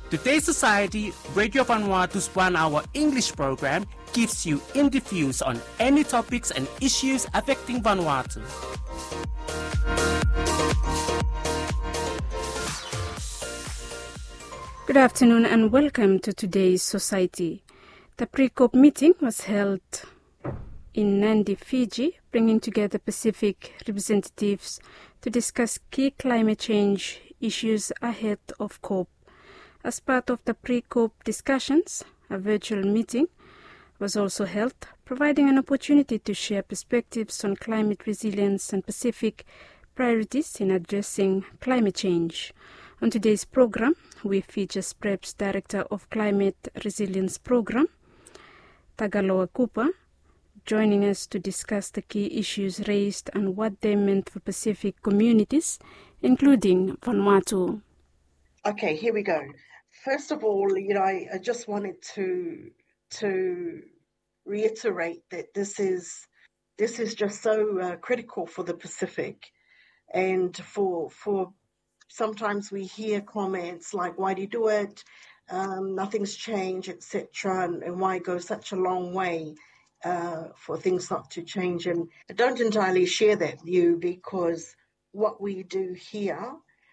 Today's Society, Radio Vanuatu's 1-hour English program gives you interviews on any topics and issues affecting Vanuatu. Good afternoon and welcome to today's Society. The pre-COP meeting was held in Nadi, Fiji, bringing together Pacific representatives to discuss key climate change issues ahead of COP. As part of the pre-COP discussions, a virtual meeting was also held, providing an opportunity to share perspectives on climate resilience and Pacific priorities in addressing climate change. On today's program, we feature SPREP's Director of Climate Resilience Program, Tagaloa Cooper, joining us to discuss the key issues raised and what they meant for Pacific communities, including Vanuatu. Okay, here we go. First of all, I just wanted to reiterate that this is just so critical for the Pacific, and for sometimes we hear comments like, "Why do you do it? Nothing's changed, etc." And why go such a long way for things not to change? And I don't entirely share that view, because what we do here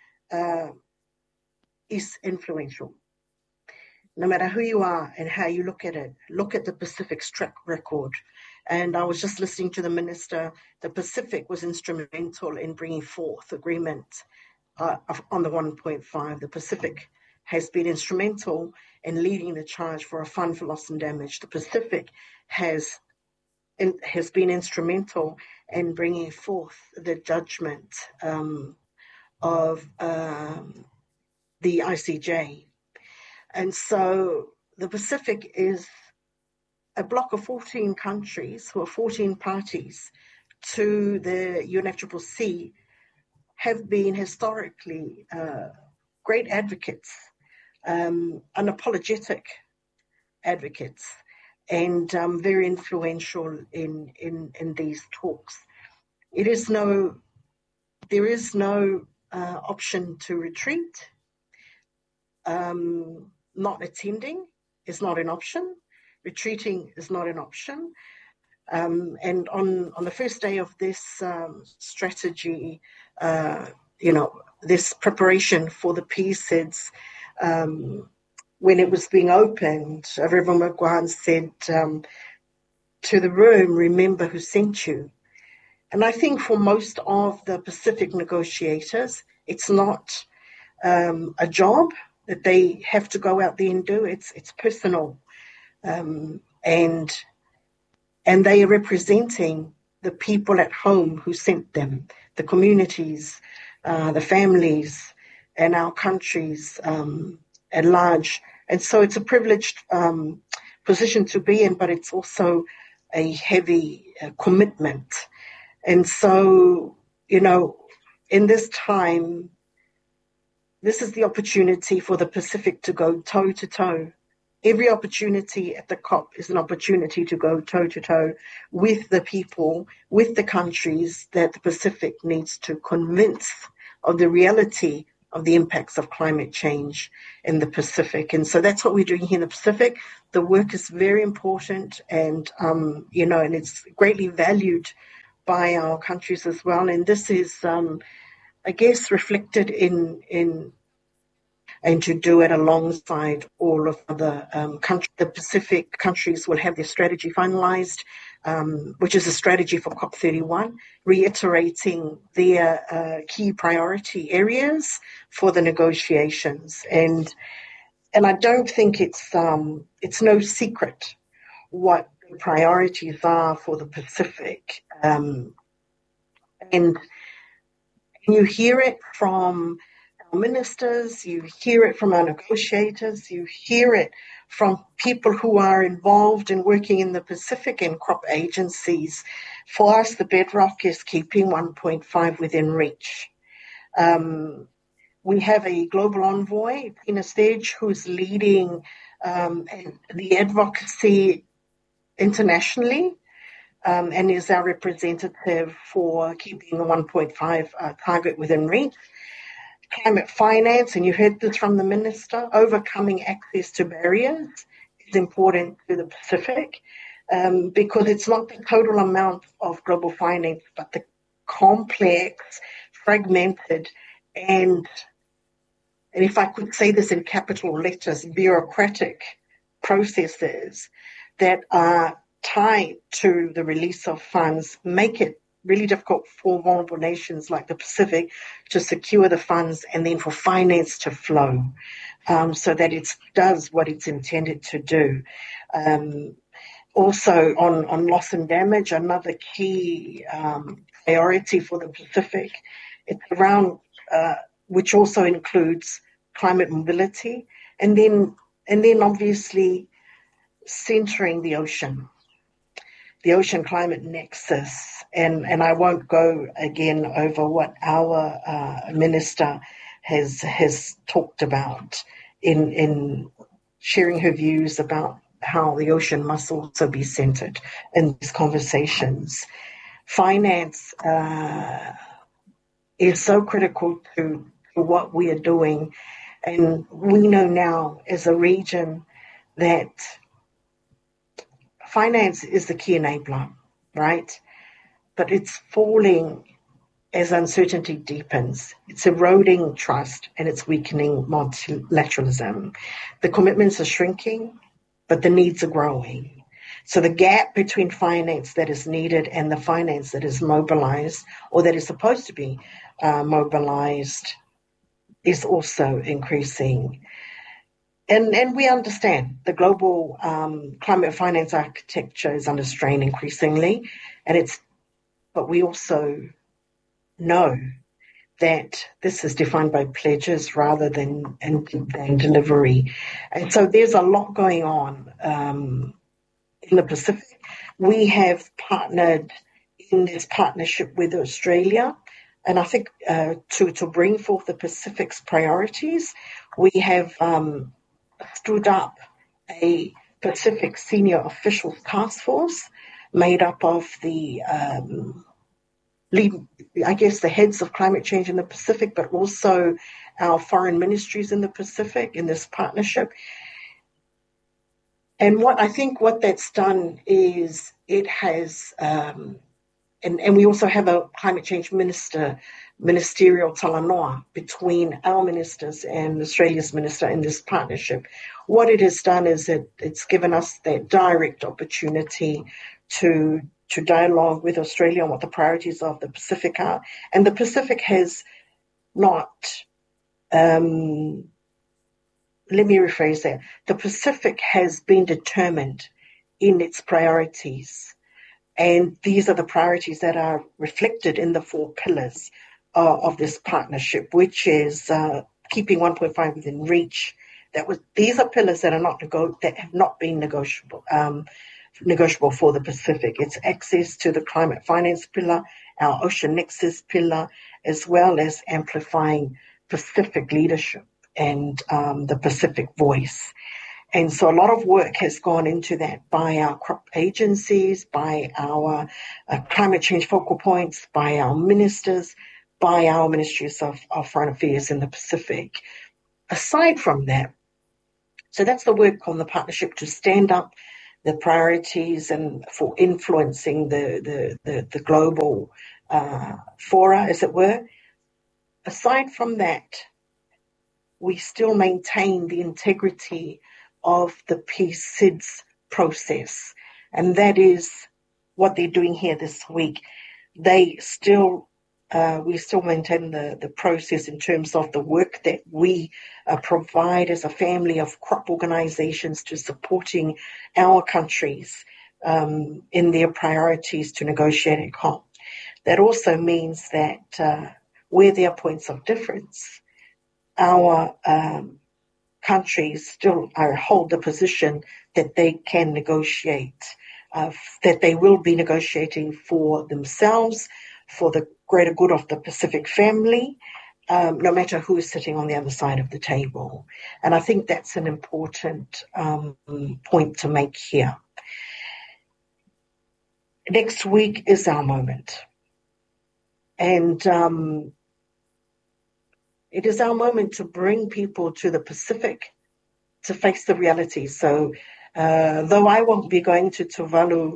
is influential. No matter who you are and how you look at it, look at the Pacific's track record. And I was just listening to the minister. The Pacific was instrumental in bringing forth agreement on the 1.5. The Pacific has been instrumental in leading the charge for a fund for loss and damage. The Pacific has been instrumental in bringing forth the judgment of the ICJ. And so the Pacific is a block of 14 countries who are 14 parties to the UNFCCC, have been historically great advocates, unapologetic advocates, and very influential in these talks. There is no option to retreat. Not attending is not an option. Retreating is not an option. And on the first day of this strategy, this preparation for the PCIDS, when it was being opened, Reverend McGuan said to the room, "Remember who sent you." And I think for most of the Pacific negotiators, it's not a job that they have to go out there and do. It's personal, and they are representing the people at home who sent them, the communities, the families, and our countries at large. And so it's a privileged position to be in, but it's also a heavy commitment. And so, in this time, this is the opportunity for the Pacific to go toe-to-toe. Every opportunity at the COP is an opportunity to go toe-to-toe with the people, with the countries that the Pacific needs to convince of the reality of the impacts of climate change in the Pacific. And so that's what we're doing here in the Pacific. The work is very important, and, and it's greatly valued by our countries as well. And this is, I guess, reflected in and to do it alongside all of the countries. The Pacific countries will have their strategy finalized, which is a strategy for COP31, reiterating their key priority areas for the negotiations. And I don't think it's no secret what the priorities are for the Pacific. And you hear it from our ministers, you hear it from our negotiators, you hear it from people who are involved in working in the Pacific and COP agencies. For us, the bedrock is keeping 1.5 within reach. We have a global envoy, Tina Stage, who's leading the advocacy internationally, and is our representative for keeping the 1.5 target within reach. climate finance, and you heard this from the Minister, overcoming access to barriers is important to the Pacific, because it's not the total amount of global finance, but the complex, fragmented, and if I could say this in capital letters, bureaucratic processes that are tied to the release of funds make it really difficult for vulnerable nations like the Pacific to secure the funds and then for finance to flow, so that it does what it's intended to do. Also on loss and damage, another key priority for the Pacific, it's around, which also includes climate mobility, and then obviously centering the ocean climate nexus. And I won't go again over what our minister has talked about in sharing her views about how the ocean must also be centered in these conversations. Finance is so critical to what we are doing, and we know now as a region that finance is the key enabler, right? But it's falling as uncertainty deepens. It's eroding trust and it's weakening multilateralism. The commitments are shrinking, but the needs are growing. So the gap between finance that is needed and the finance that is mobilized, or that is supposed to be mobilized, is also increasing. And we understand the global climate finance architecture is under strain increasingly, but we also know that this is defined by pledges rather than delivery. And so there's a lot going on in the Pacific. We have partnered in this partnership with Australia, and I think to bring forth the Pacific's priorities, we have stood up a Pacific Senior Officials Task Force made up of the the heads of climate change in the Pacific, but also our foreign ministries in the Pacific in this partnership. And what that's done is it has, and we also have a climate change ministerial talanoa between our ministers and Australia's minister in this partnership. What it has done is it's given us that direct opportunity to dialogue with Australia on what the priorities of the Pacific are. And the Pacific has not, let me rephrase that, the Pacific has been determined in its priorities. And these are the priorities that are reflected in the 4 pillars of this partnership, which is keeping 1.5 within reach. These are pillars that have not been negotiable for the Pacific. It's access to the climate finance pillar, our ocean nexus pillar, as well as amplifying Pacific leadership and the Pacific voice. And so a lot of work has gone into that by our crop agencies, by our climate change focal points, by our ministers, by our ministries of foreign affairs in the Pacific. Aside from that, so that's the work on the partnership to stand up the priorities and for influencing the global fora, as it were. Aside from that, we still maintain the integrity of the PCIDS process, and that is what they're doing here this week. We still maintain the process in terms of the work that we provide as a family of crop organizations to supporting our countries in their priorities to negotiate at COP. That also means that where there are points of difference, our countries still hold the position that they can negotiate, that they will be negotiating for themselves, for the greater good of the Pacific family, no matter who is sitting on the other side of the table. And I think that's an important point to make here. Next week is our moment. And It is our moment to bring people to the Pacific to face the reality. So though I won't be going to Tuvalu,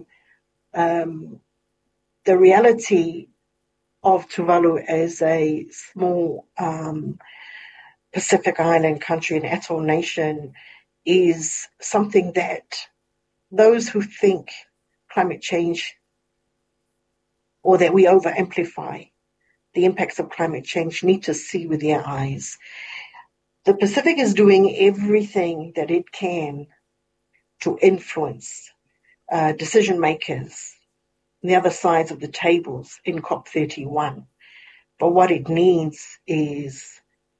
the reality of Tuvalu as a small Pacific Island country, an atoll nation, is something that those who think climate change or that we over-amplify the impacts of climate change need to see with their eyes. The Pacific is doing everything that it can to influence decision makers on the other sides of the tables in COP31. But what it needs is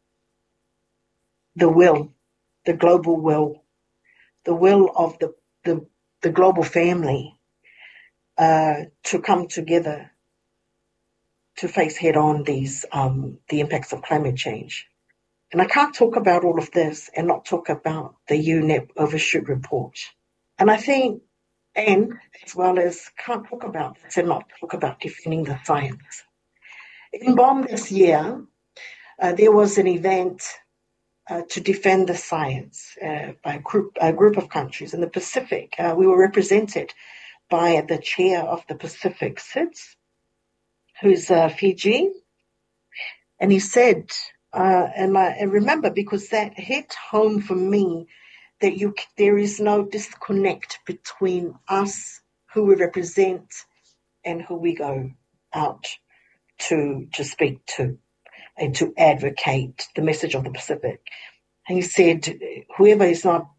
the will, the global will, the will of the global family to come together to face head-on these the impacts of climate change. And I can't talk about all of this and not talk about the UNEP Overshoot Report. And I think, and as well as can't talk about this and not talk about defending the science. In BOM this year, there was an event to defend the science by a group of countries in the Pacific. We were represented by the chair of the Pacific SIDS, who's Fiji, and he said, and I remember because that hit home for me that there is no disconnect between us, who we represent, and who we go out to speak to and to advocate the message of the Pacific. And he said, whoever is not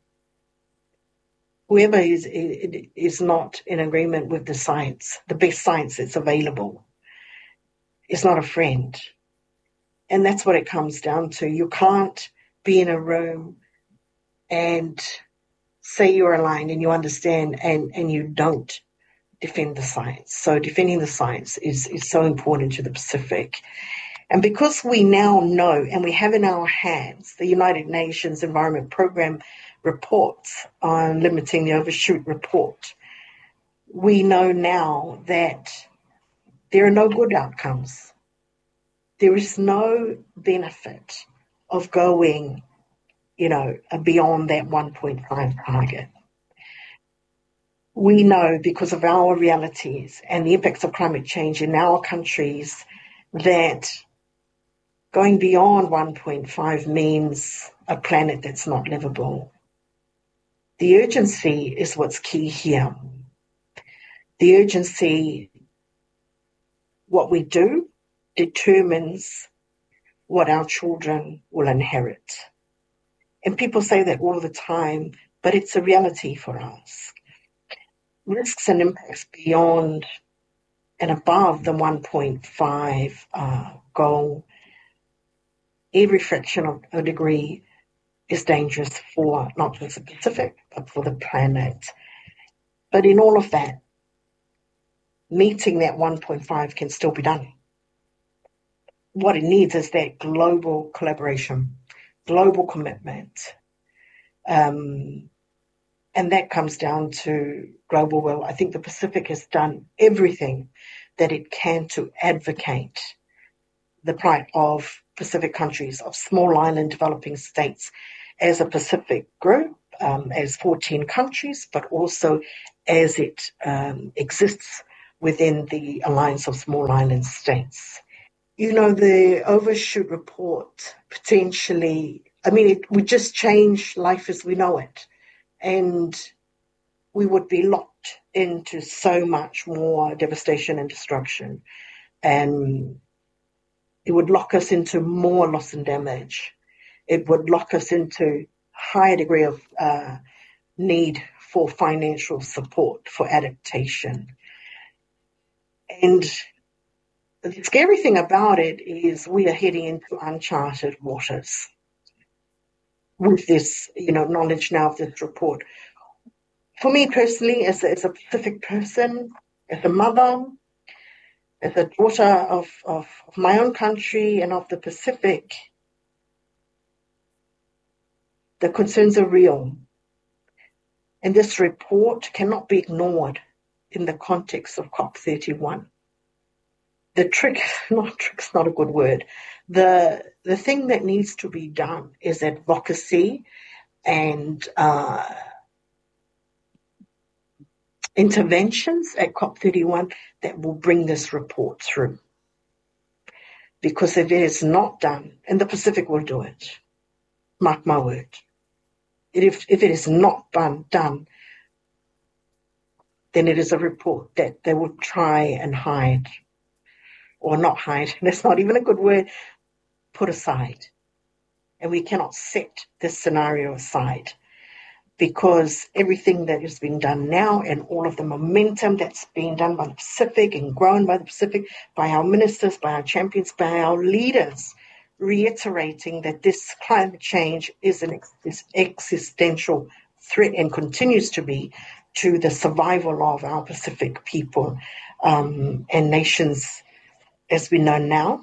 in agreement with the science, the best science that's available, is not a friend. And that's what it comes down to. You can't be in a room and say you're aligned and you understand and you don't defend the science. So defending the science is so important to the Pacific. And because we now know and we have in our hands the United Nations Environment Programme reports on limiting the overshoot report, we know now that there are no good outcomes. There is no benefit of going, beyond that 1.5 target. We know because of our realities and the impacts of climate change in our countries that going beyond 1.5 means a planet that's not livable. The urgency is what's key here. The urgency, what we do, determines what our children will inherit. And people say that all the time, but it's a reality for us. Risks and impacts beyond and above the 1.5 goal, every fraction of a degree is dangerous for not just the Pacific, but for the planet. But in all of that, meeting that 1.5 can still be done. What it needs is that global collaboration, global commitment. And that comes down to global will. I think the Pacific has done everything that it can to advocate the plight of Pacific countries, of small island developing states as a Pacific group, as 14 countries, but also as it exists within the Alliance of Small Island States. The overshoot report potentially, it would just change life as we know it. And we would be locked into so much more devastation and destruction. And it would lock us into more loss and damage. It would lock us into higher degree of need for financial support, for adaptation. And the scary thing about it is we are heading into uncharted waters with this, knowledge now of this report. For me personally, as a Pacific person, as a mother, as a daughter of my own country and of the Pacific, the concerns are real. And this report cannot be ignored in the context of COP31. trick's not a good word. The thing that needs to be done is advocacy and interventions at COP31 that will bring this report through. Because if it is not done, and the Pacific will do it, mark my word, if it is not done, then it is a report that they will try and hide, or not hide, that's not even a good word, put aside. And we cannot set this scenario aside, because everything that is being done now and all of the momentum that's being done by the Pacific and grown by the Pacific, by our ministers, by our champions, by our leaders, reiterating that this climate change is an existential threat and continues to be to the survival of our Pacific people and nations as we know now.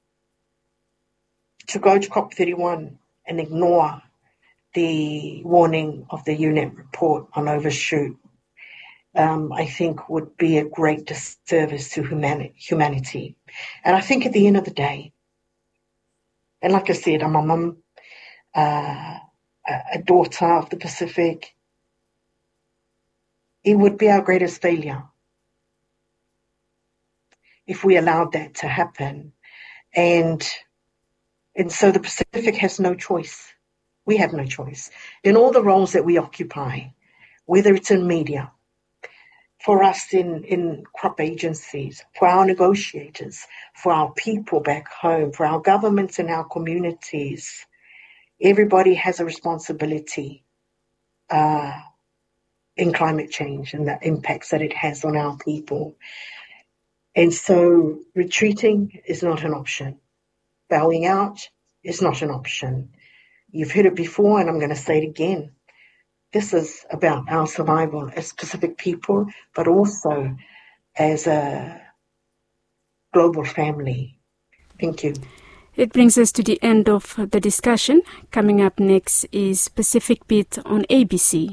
To go to COP31 and ignore the warning of the UNEP report on overshoot, I think would be a great disservice to humanity. And I think at the end of the day, and like I said, I'm a mum, a daughter of the Pacific, it would be our greatest failure if we allowed that to happen. And so the Pacific has no choice. We have no choice. In all the roles that we occupy, whether it's in media, for us in crop agencies, for our negotiators, for our people back home, for our governments and our communities, everybody has a responsibility in climate change and the impacts that it has on our people. And so retreating is not an option. Bowing out is not an option. You've heard it before, and I'm going to say it again. This is about our survival as Pacific people, but also as a global family. Thank you. It brings us to the end of the discussion. Coming up next is Pacific Beat on ABC.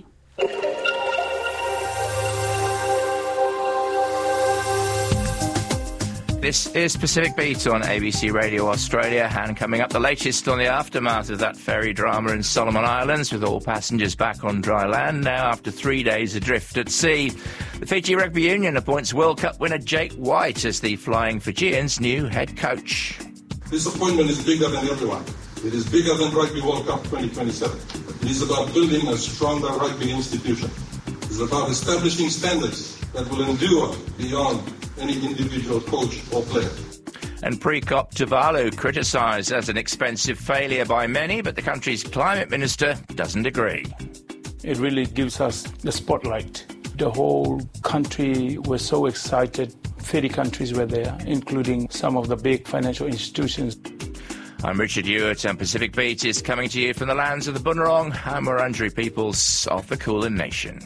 This is Pacific Beat on ABC Radio Australia, and coming up, the latest on the aftermath of that ferry drama in Solomon Islands, with all passengers back on dry land now after 3 days adrift at sea. The Fiji Rugby Union appoints World Cup winner Jake White as the Flying Fijians' new head coach. This appointment is bigger than everyone. It is bigger than Rugby World Cup 2027. It is about building a stronger rugby institution. It is about establishing standards that will endure beyond any individual coach or player. And pre-COP Tuvalu criticised as an expensive failure by many, but the country's climate minister doesn't agree. It really gives us the spotlight. The whole country was so excited. 30 countries were there, including some of the big financial institutions. I'm Richard Hewitt, and Pacific Beat is coming to you from the lands of the Bunurong and Wurundjeri peoples of the Kulin Nation.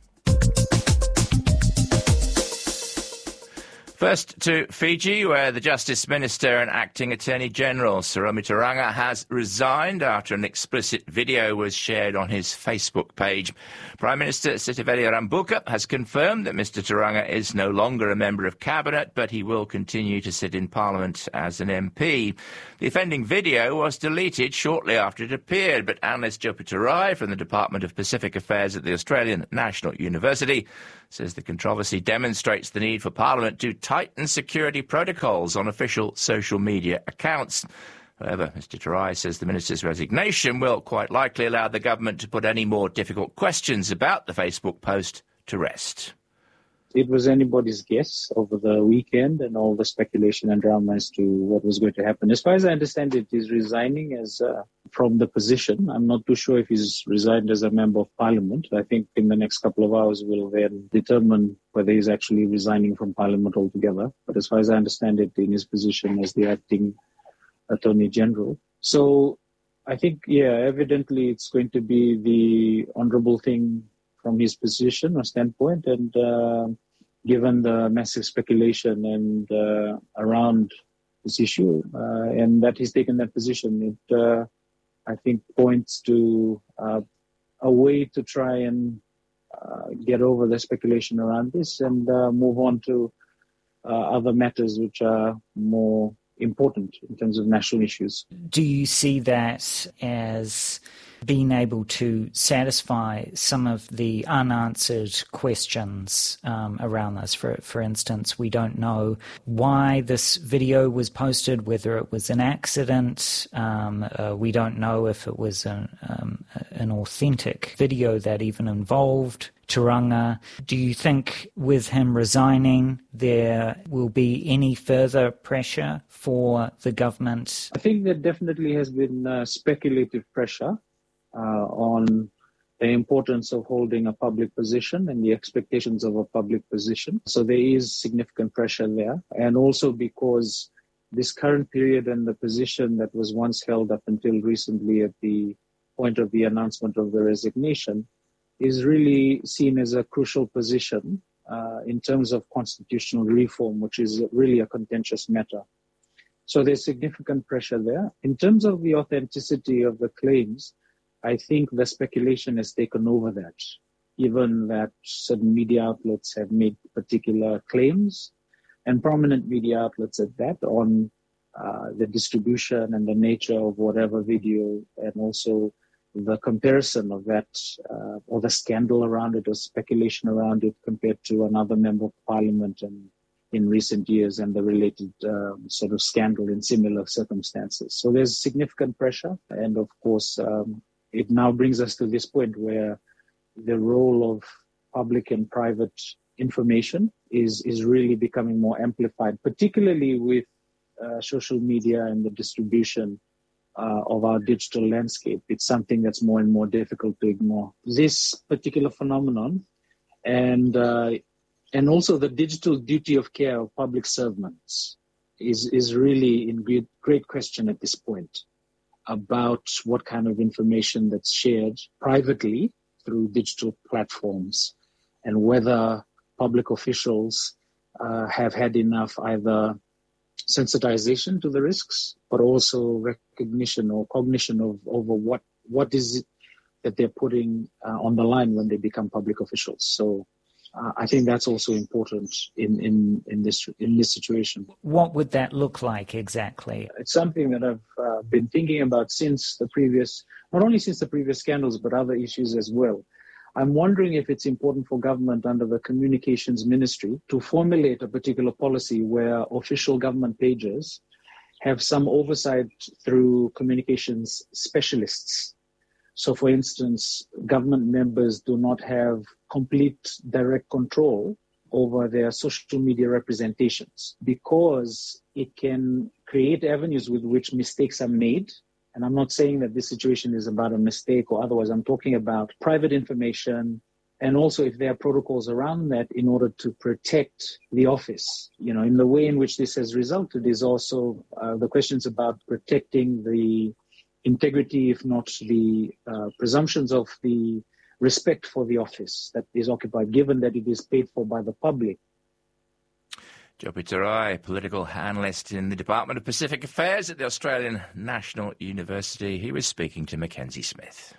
First to Fiji, where the Justice Minister and Acting Attorney General Sarami Turanga has resigned after an explicit video was shared on his Facebook page. Prime Minister Sitiveni Rabuka has confirmed that Mr Turanga is no longer a member of Cabinet, but he will continue to sit in Parliament as an MP. The offending video was deleted shortly after it appeared, but analyst Joe Pitarai from the Department of Pacific Affairs at the Australian National University says the controversy demonstrates the need for Parliament to tighten security protocols on official social media accounts. However, Mr Tarai says the minister's resignation will quite likely allow the government to put any more difficult questions about the Facebook post to rest. It was anybody's guess over the weekend and all the speculation and drama as to what was going to happen. As far as I understand it, he's resigning as from the position. I'm not too sure if he's resigned as a member of Parliament. I think in the next couple of hours we'll then determine whether he's actually resigning from Parliament altogether. But as far as I understand it, in his position as the Acting Attorney General. So I think, evidently it's going to be the honourable thing from his position or standpoint, and given the massive speculation and around this issue, and that he's taken that position, it I think points to a way to try and get over the speculation around this and move on to other matters which are more important in terms of national issues. Do you see that as being able to satisfy some of the unanswered questions around this? For instance, we don't know why this video was posted, whether it was an accident. We don't know if it was an authentic video that even involved Turanga. Do you think with him resigning there will be any further pressure for the government? I think there definitely has been speculative pressure on the importance of holding a public position and the expectations of a public position. So there is significant pressure there. And also because this current period and the position that was once held up until recently at the point of the announcement of the resignation is really seen as a crucial position in terms of constitutional reform, which is really a contentious matter. So there's significant pressure there. In terms of the authenticity of the claims, I think the speculation has taken over that, given that certain media outlets have made particular claims, and prominent media outlets at that, on the distribution and the nature of whatever video, and also the comparison of that or the scandal around it or speculation around it compared to another member of parliament in recent years and the related sort of scandal in similar circumstances. So there's significant pressure. And of course, it now brings us to this point where the role of public and private information is really becoming more amplified, particularly with social media and the distribution of our digital landscape. It's something that's more and more difficult to ignore. This particular phenomenon and also the digital duty of care of public servants is really in great question at this point about what kind of information that's shared privately through digital platforms and whether public officials have had enough either sensitization to the risks, but also recognition or cognition of over what is it that they're putting on the line when they become public officials. So I think that's also important in this situation. What would that look like exactly? It's something that I've been thinking about not only since the previous scandals, but other issues as well. I'm wondering if it's important for government under the Communications Ministry to formulate a particular policy where official government pages have some oversight through communications specialists. So, for instance, government members do not have complete direct control over their social media representations because it can create avenues with which mistakes are made. And I'm not saying that this situation is about a mistake or otherwise. I'm talking about private information and also if there are protocols around that in order to protect the office. You know, in the way in which this has resulted is also the questions about protecting the integrity, if not the presumptions of the respect for the office that is occupied, given that it is paid for by the public. Jopi Tarai, political analyst in the Department of Pacific Affairs at the Australian National University. He was speaking to Mackenzie Smith.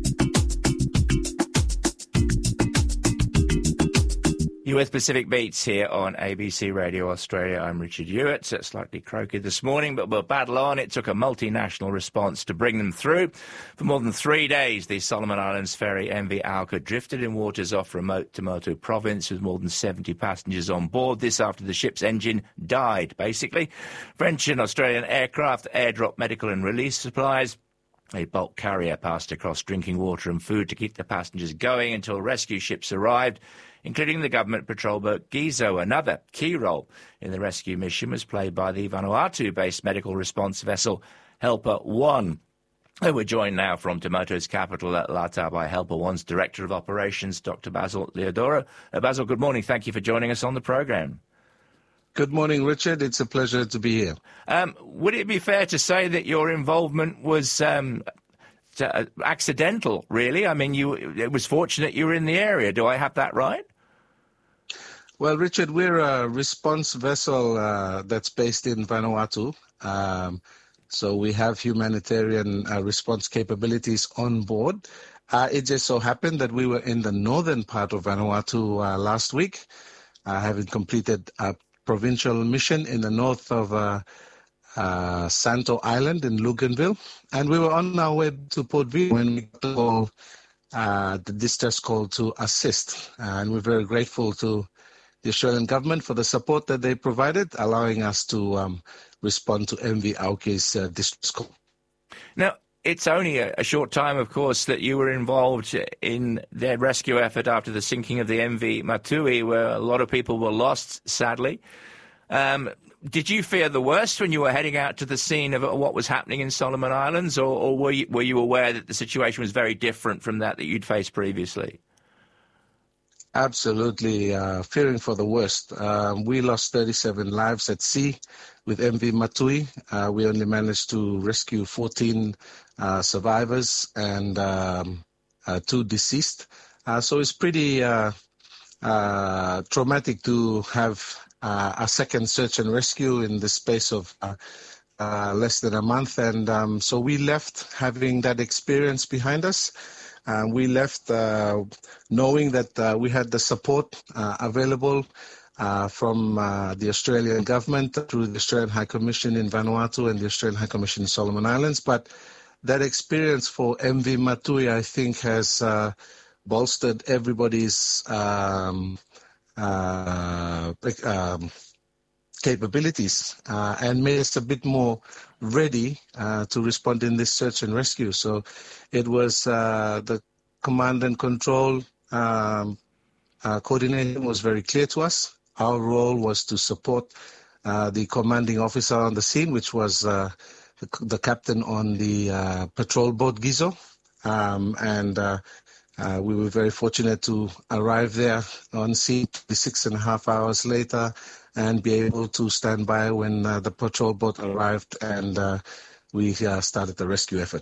You're with Pacific Beats here on ABC Radio Australia. I'm Richard Hewitt. Slightly croaky this morning, but we'll battle on. It took a multinational response to bring them through. For more than 3 days, the Solomon Islands ferry MV Alka drifted in waters off remote Tuamotu province with more than 70 passengers on board. This after the ship's engine died, basically. French and Australian aircraft airdropped medical and relief supplies. A bulk carrier passed across drinking water and food to keep the passengers going until rescue ships arrived, including the government patrol boat Gizo. Another key role in the rescue mission was played by the Vanuatu-based medical response vessel Helper One. We're joined now from Tuamotu's capital at Lata by Helper One's Director of Operations, Dr. Basil Leodoro. Basil, good morning. Thank you for joining us on the programme. Good morning, Richard. It's a pleasure to be here. Would it be fair to say that your involvement was accidental, really? I mean, it was fortunate you were in the area. Do I have that right? Well, Richard, we're a response vessel that's based in Vanuatu. So we have humanitarian response capabilities on board. It just so happened that we were in the northern part of Vanuatu last week, having completed provincial mission in the north of Santo Island in Luganville. And we were on our way to Port Vila when we got the call, the distress call to assist. And we're very grateful to the Australian government for the support that they provided, allowing us to respond to MV Auki's distress call. Now, it's only a short time, of course, that you were involved in their rescue effort after the sinking of the MV Matui, where a lot of people were lost, sadly. Did you fear the worst when you were heading out to the scene of what was happening in Solomon Islands, or were you aware that the situation was very different from that you'd faced previously? Absolutely, fearing for the worst. We lost 37 lives at sea with MV Matui. We only managed to rescue 14 survivors and 2 deceased. So it's pretty traumatic to have a second search and rescue in the space of less than a month. And so we left having that experience behind us. We left knowing that we had the support available from the Australian government through the Australian High Commission in Vanuatu and the Australian High Commission in Solomon Islands. But that experience for MV Matui, I think, has bolstered everybody's capabilities and made us a bit more ready to respond in this search and rescue. So it was the command and control coordination was very clear to us. Our role was to support the commanding officer on the scene, which was the captain on the patrol boat Gizo. We were very fortunate to arrive there on scene 6.5 hours later and be able to stand by when the patrol boat arrived and we started the rescue effort.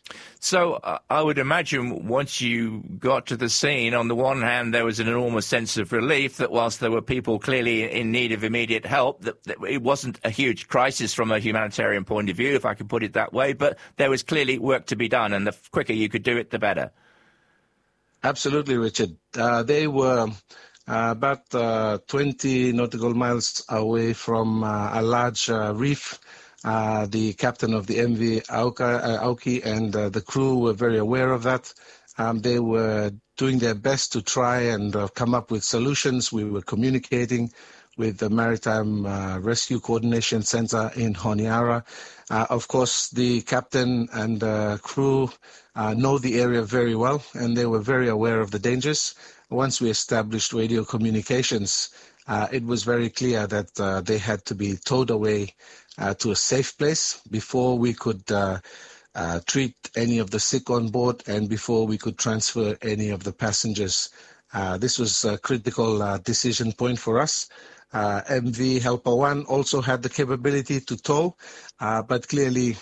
So I would imagine once you got to the scene, on the one hand, there was an enormous sense of relief that whilst there were people clearly in need of immediate help, that it wasn't a huge crisis from a humanitarian point of view, if I could put it that way, but there was clearly work to be done, and the quicker you could do it, the better. Absolutely, Richard. They were about 20 nautical miles away from a large reef. The captain of the MV Auki and the crew were very aware of that. They were doing their best to try and come up with solutions. We were communicating with the Maritime Rescue Coordination Center in Honiara. Of course, the captain and crew know the area very well, and they were very aware of the dangers. Once we established radio communications, it was very clear that they had to be towed away to a safe place before we could treat any of the sick on board and before we could transfer any of the passengers. This was a critical decision point for us. MV Helper 1 also had the capability to tow, but clearly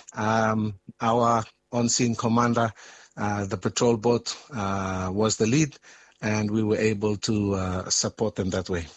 our on-scene commander, the patrol boat, was the lead, and we were able to support them that way.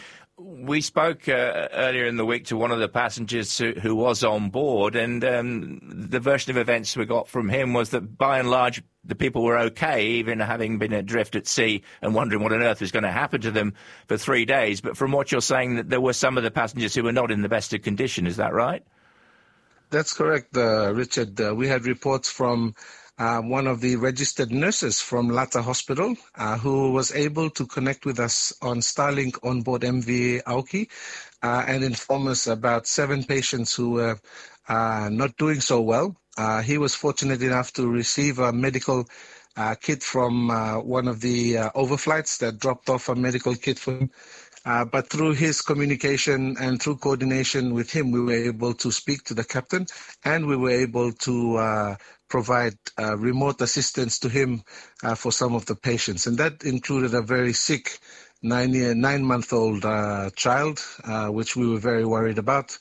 We spoke earlier in the week to one of the passengers who was on board, and the version of events we got from him was that by and large the people were okay, even having been adrift at sea and wondering what on earth was going to happen to them for 3 days. But from what you're saying, that there were some of the passengers who were not in the best of condition. Is that right? That's correct, Richard. We had reports from one of the registered nurses from Lata Hospital who was able to connect with us on Starlink on board MV Auki and inform us about 7 patients who were not doing so well. He was fortunate enough to receive a medical kit from one of the overflights that dropped off a medical kit for him. But through his communication and through coordination with him, we were able to speak to the captain, and we were able to provide remote assistance to him for some of the patients. And that included a very sick 9-month-old child, which we were very worried about.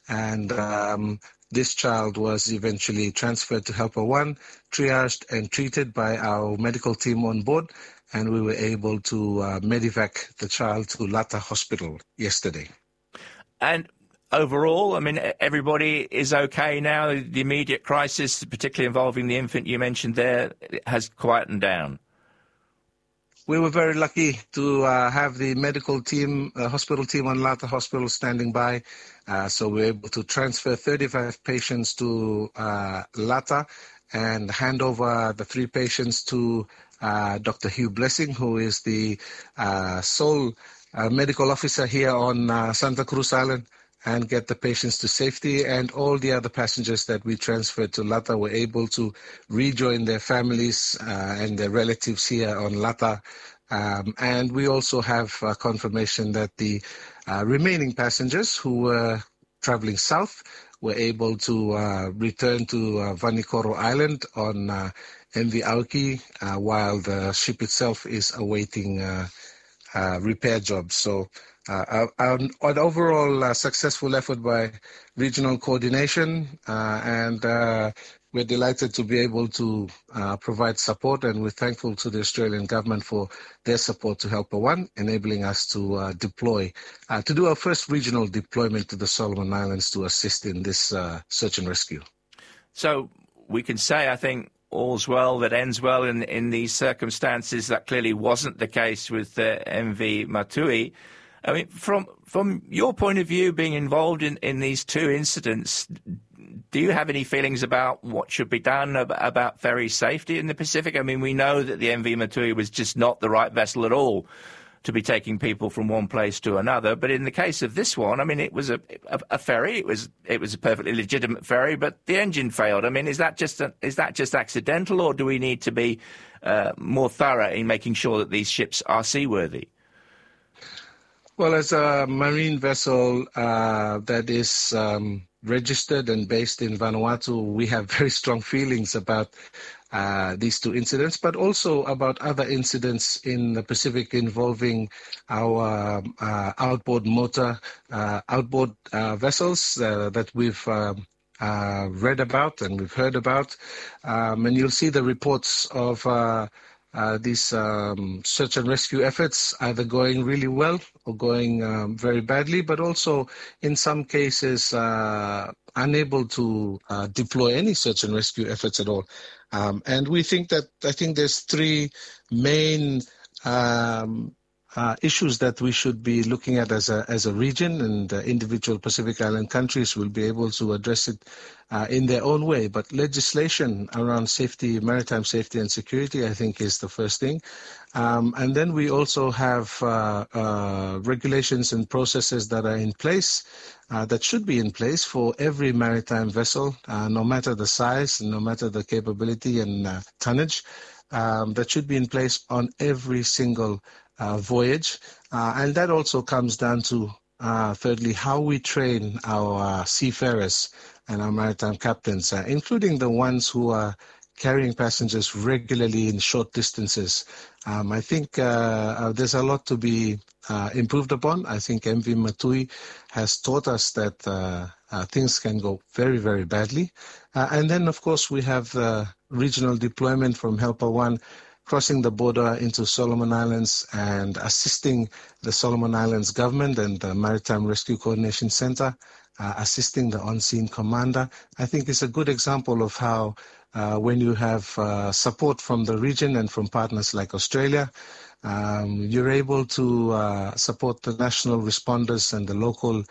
And this child was eventually transferred to Helper 1, triaged and treated by our medical team on board, and we were able to medevac the child to Lata Hospital yesterday. And overall, I mean, everybody is okay now? The immediate crisis, particularly involving the infant you mentioned there, has quietened down? we were very lucky to have the medical team, hospital team on Lata Hospital standing by. So we were able to transfer 35 patients to Lata and hand over the 3 patients to Dr. Hugh Blessing, who is the sole medical officer here on Santa Cruz Island, and get the patients to safety. And all the other passengers that we transferred to Lata were able to rejoin their families and their relatives here on Lata. And we also have confirmation that the remaining passengers who were traveling south were able to return to Vanikoro Island on MV Aoki while the ship itself is awaiting repair jobs. So an overall successful effort by regional coordination, and we're delighted to be able to provide support, and we're thankful to the Australian government for their support to Helper One, enabling us to deploy, to do our first regional deployment to the Solomon Islands to assist in this search and rescue. So we can say, I think, all's well that ends well in these circumstances. That clearly wasn't the case with MV Matui. I mean, from your point of view, being involved in these 2 incidents, do you have any feelings about what should be done about ferry safety in the Pacific? I mean, we know that the MV Matui was just not the right vessel at all to be taking people from one place to another. But in the case of this one, I mean, it was a ferry. It was a perfectly legitimate ferry, but the engine failed. I mean, is that just accidental, or do we need to be more thorough in making sure that these ships are seaworthy? Well, as a marine vessel that is registered and based in Vanuatu, we have very strong feelings about these 2 incidents, but also about other incidents in the Pacific involving our outboard vessels that we've read about and we've heard about. And you'll see the reports of these search and rescue efforts either going really well or going very badly, but also in some cases unable to deploy any search and rescue efforts at all. And we think that, I think there's 3 main issues that we should be looking at as a region, and individual Pacific Island countries will be able to address it in their own way. But legislation around safety, maritime safety and security, I think, is the first thing. And then we also have regulations and processes that are in place, that should be in place for every maritime vessel, no matter the size, no matter the capability and tonnage, that should be in place on every single voyage. And that also comes down to, thirdly, how we train our seafarers and our maritime captains, including the ones who are carrying passengers regularly in short distances. I think there's a lot to be improved upon. I think MV Matui has taught us that things can go very, very badly. And then, of course, we have the regional deployment from Helper One, crossing the border into Solomon Islands and assisting the Solomon Islands government and the Maritime Rescue Coordination Center, assisting the on-scene commander. I think it's a good example of how when you have support from the region and from partners like Australia, you're able to support the national responders and the local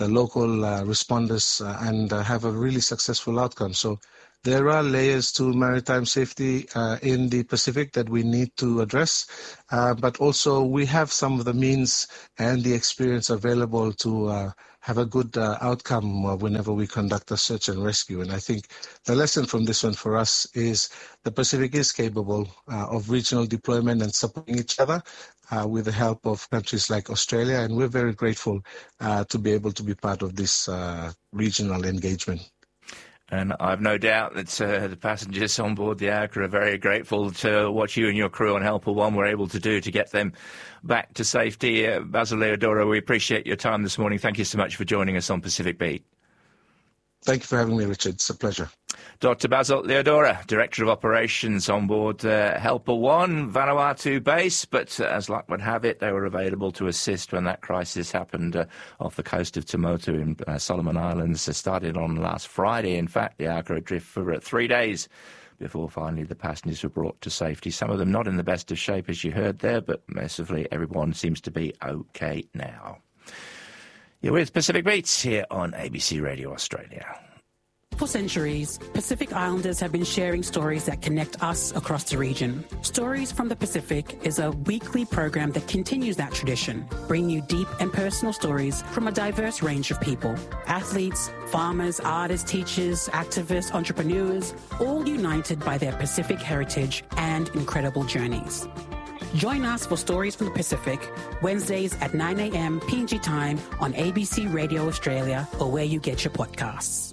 responders and have a really successful outcome. So there are layers to maritime safety in the Pacific that we need to address, but also we have some of the means and the experience available to have a good outcome whenever we conduct a search and rescue. And I think the lesson from this one for us is the Pacific is capable of regional deployment and supporting each other with the help of countries like Australia, and we're very grateful to be able to be part of this regional engagement. And I've no doubt that the passengers on board the Auka are very grateful to what you and your crew on Helper One were able to do to get them back to safety. Basil Leodora, we appreciate your time this morning. Thank you so much for joining us on Pacific Beat. Thank you for having me, Richard. It's a pleasure. Dr. Basil Leodora, Director of Operations on board Helper One, Vanuatu base, but as luck would have it, they were available to assist when that crisis happened off the coast of Tumotu in Solomon Islands. It started on last Friday. In fact, the Auka adrift for 3 days before finally the passengers were brought to safety. Some of them not in the best of shape, as you heard there, but mercifully everyone seems to be okay now. You're with Pacific Beats here on ABC Radio Australia. For centuries, Pacific Islanders have been sharing stories that connect us across the region. Stories from the Pacific is a weekly program that continues that tradition, bringing you deep and personal stories from a diverse range of people. Athletes, farmers, artists, teachers, activists, entrepreneurs, all united by their Pacific heritage and incredible journeys. Join us for Stories from the Pacific, Wednesdays at 9 a.m. PNG time on ABC Radio Australia or where you get your podcasts.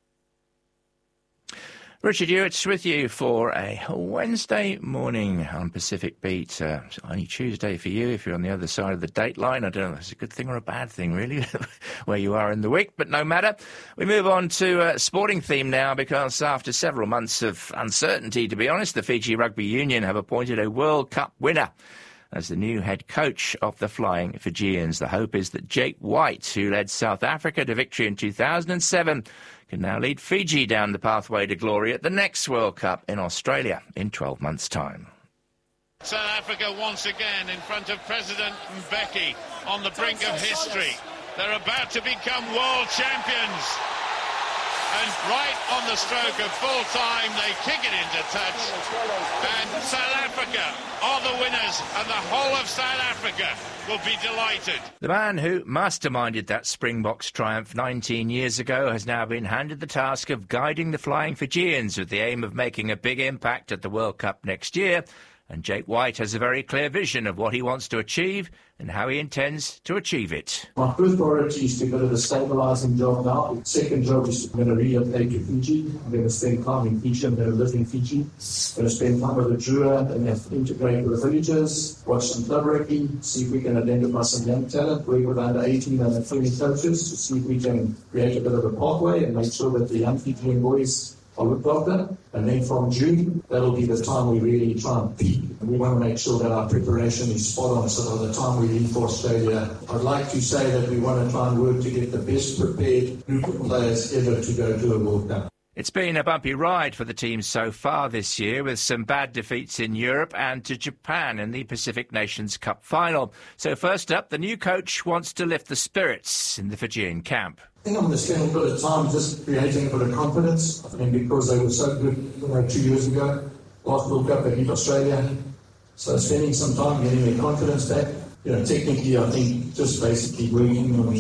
Richard Hewitt's with you for a Wednesday morning on Pacific Beat. Only Tuesday for you if you're on the other side of the date line. I don't know if that's a good thing or a bad thing, really, where you are in the week, but no matter. We move on to a sporting theme now because after several months of uncertainty, to be honest, the Fiji Rugby Union have appointed a World Cup winner as the new head coach of the Flying Fijians. The hope is that Jake White, who led South Africa to victory in 2007, can now lead Fiji down the pathway to glory at the next World Cup in Australia in 12 months' time. South Africa once again in front of President Mbeki on the brink of history. They're about to become world champions. And right on the stroke of full time, they kick it into touch. And South Africa are the winners, and the whole of South Africa will be delighted. The man who masterminded that Springboks triumph 19 years ago has now been handed the task of guiding the Flying Fijians with the aim of making a big impact at the World Cup next year. And Jake White has a very clear vision of what he wants to achieve and how he intends to achieve it. My first priority is to get a stabilising job now. The second job is I'm going to relocate to Fiji. I'm going to spend time in Fiji. I'm going to live in Fiji. I'm going to spend time with the Drua and integrate with the villagers, watch some club rugby, see if we can identify some young talent, work with under 18 and 20 coaches to see if we can create a bit of a pathway and make sure that the young Fijian boys are looked after. And then from June, that'll be the time we really try and peak. And we want to make sure that our preparation is spot on so by the time we leave for Australia, I'd like to say that we want to try and work to get the best prepared group of players ever to go to a World Cup. It's been a bumpy ride for the team so far this year, with some bad defeats in Europe and to Japan in the Pacific Nations Cup final. So first up, the new coach wants to lift the spirits in the Fijian camp. I think I'm going to spend a bit of time just creating a bit of confidence. I mean, because they were so good 2 years ago, last World Cup they beat Australia. So spending some time getting their confidence back. Technically, I think just basically working on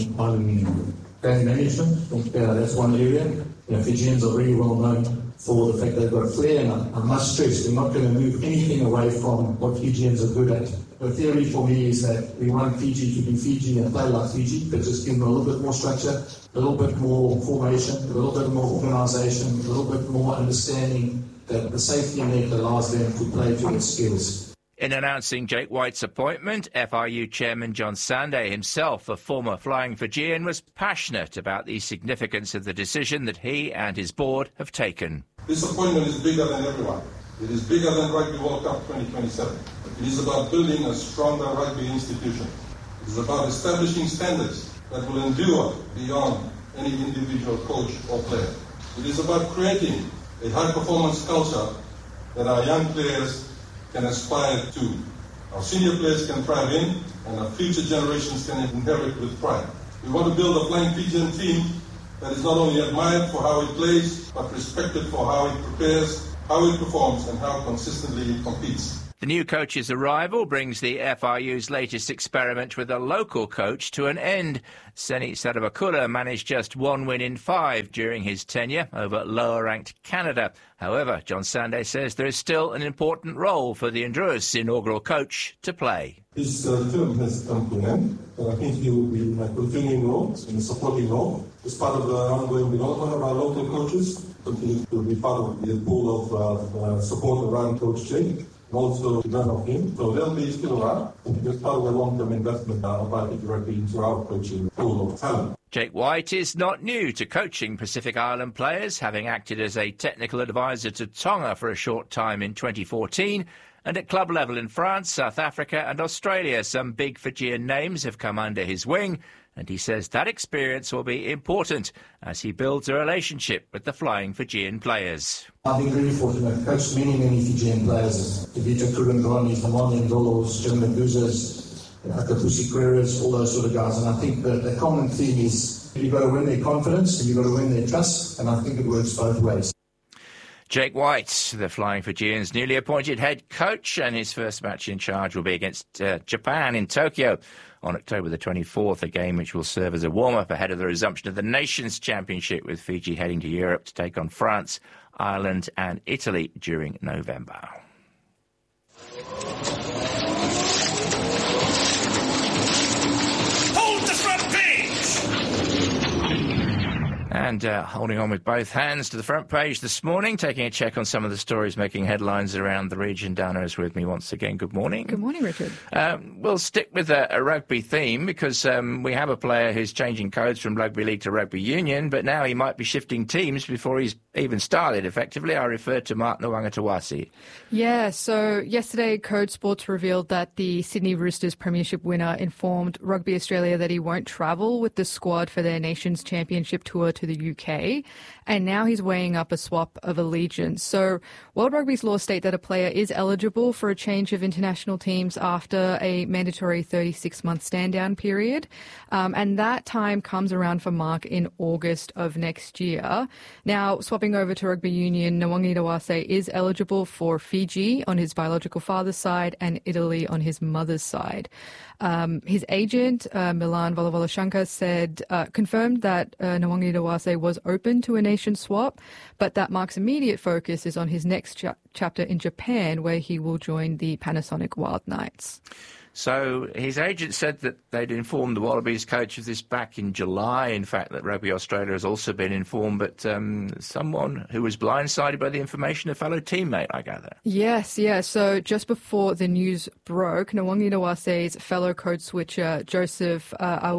game management. I think that's one area. Fijians are very well known for the fact they've got flair, and I must stress we're not going to move anything away from what Fijians are good at. The theory for me is that we want Fiji to be Fiji and play like Fiji, but just give them a little bit more structure, a little bit more formation, a little bit more organisation, a little bit more understanding that the safety net allows them to play to its skills. In announcing Jake White's appointment, FRU chairman John Sande himself, a former Flying Fijian, was passionate about the significance of the decision that he and his board have taken. This appointment is bigger than everyone. It is bigger than Rugby World Cup 2027. It is about building a stronger rugby institution. It is about establishing standards that will endure beyond any individual coach or player. It is about creating a high-performance culture that our young players can aspire to. Our senior players can thrive in, and our future generations can inherit with pride. We want to build a Flying Fijian team that is not only admired for how it plays, but respected for how it prepares, how it performs, and how consistently it competes. The new coach's arrival brings the FRU's latest experiment with a local coach to an end. Seni Sarabakula managed just 1 win in 5 during his tenure over lower-ranked Canada. However, John Sande says there is still an important role for the Ndrua's inaugural coach to play. His term has come to an end, and I think he will be in a continuing role, in a supporting role, as part of the ongoing development of our local coaches, continue to be part of the pool of support around Coach Jake. Also none of him, so they'll be still around. Just part of the long-term investment of our rugby into our coaching pool of talent. Jake White is not new to coaching Pacific Island players, having acted as a technical advisor to Tonga for a short time in 2014. And at club level in France, South Africa and Australia, some big Fijian names have come under his wing, and he says that experience will be important as he builds a relationship with the Flying Fijian players. I've been very fortunate. I've coached many Fijian players. Tevita Kurandrani, Famani Ndolos, Jim Mbuzas, Akapusi Queras, all those sort of guys. And I think that the common theme is you've got to win their confidence and you've got to win their trust. And I think it works both ways. Jake White, the Flying Fijians' newly appointed head coach, and his first match in charge will be against Japan in Tokyo on October the 24th, a game which will serve as a warm-up ahead of the resumption of the Nations Championship, with Fiji heading to Europe to take on France, Ireland and Italy during November. Hold the front page! And holding on with both hands to the front page this morning, taking a check on some of the stories making headlines around the region. Dana is with me once again. Good morning. Good morning, Richard. We'll stick with a rugby theme because we have a player who's changing codes from rugby league to rugby union, but now he might be shifting teams before he's even started, effectively. I refer to Mark Nawaqanitawase. Yeah, so yesterday Code Sports revealed that the Sydney Roosters premiership winner informed Rugby Australia that he won't travel with the squad for their Nations Championship tour to the UK, and now he's weighing up a swap of allegiance. So World Rugby's laws state that a player is eligible for a change of international teams after a mandatory 36-month stand-down period, and that time comes around for Mark in August of next year. Now, swapping over to rugby union, Nawaqanitawase is eligible for Fiji on his biological father's side and Italy on his mother's side. His agent, Milan Valavalashankar, confirmed that Nawaqanitawase was open to a nation swap, but that Mark's immediate focus is on his next chapter in Japan, where he will join the Panasonic Wild Knights. So his agent said that they'd informed the Wallabies coach of this back in July. In fact, that Rugby Australia has also been informed, but someone who was blindsided by the information, a fellow teammate, I gather. Yes, yeah. So just before the news broke, Nawaqanitawase's fellow code switcher, Joseph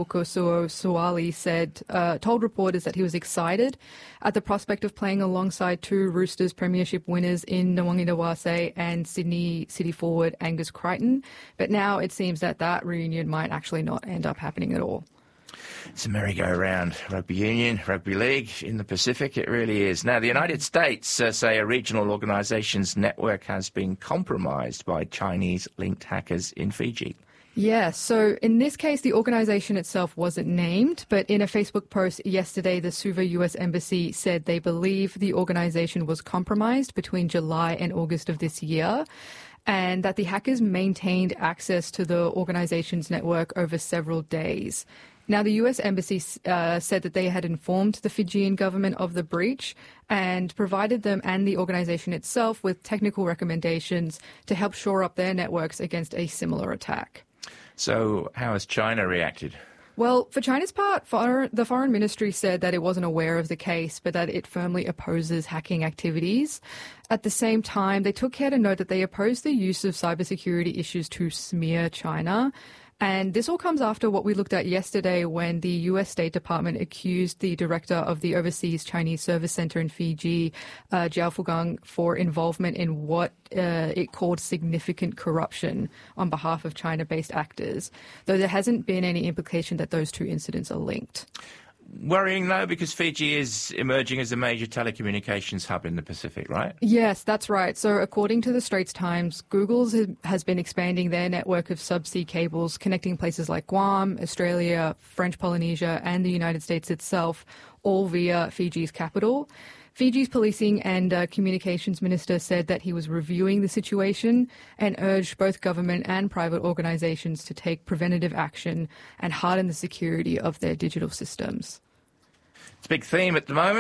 Aukosuo-Suali, told reporters that he was excited at the prospect of playing alongside two Roosters premiership winners in Nawaqanitawase and Sydney City forward Angus Crichton. But now it seems that reunion might actually not end up happening at all. It's a merry-go-round. Rugby union, rugby league in the Pacific, it really is. Now, the United States say a regional organisations network has been compromised by Chinese-linked hackers in Fiji. Yeah, so in this case, the organisation itself wasn't named, but in a Facebook post yesterday, the Suva US Embassy said they believe the organisation was compromised between July and August of this year, and that the hackers maintained access to the organization's network over several days. Now, the US Embassy said that they had informed the Fijian government of the breach and provided them and the organization itself with technical recommendations to help shore up their networks against a similar attack. So how has China reacted? Well, for China's part, the Foreign Ministry said that it wasn't aware of the case, but that it firmly opposes hacking activities. At the same time, they took care to note that they oppose the use of cybersecurity issues to smear China. And this all comes after what we looked at yesterday when the US State Department accused the director of the Overseas Chinese Service Center in Fiji, Jiao Fugang, for involvement in what it called significant corruption on behalf of China-based actors, though there hasn't been any implication that those two incidents are linked. Worrying, though, because Fiji is emerging as a major telecommunications hub in the Pacific, right? Yes, that's right. So according to the Straits Times, Google has been expanding their network of subsea cables connecting places like Guam, Australia, French Polynesia and the United States itself, all via Fiji's capital. Fiji's policing and communications minister said that he was reviewing the situation and urged both government and private organisations to take preventative action and harden the security of their digital systems. It's a big theme at the moment.